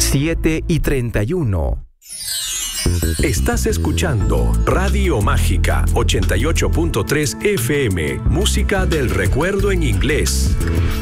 7:31. Estás escuchando Radio Mágica 88.3 FM, música del recuerdo en inglés.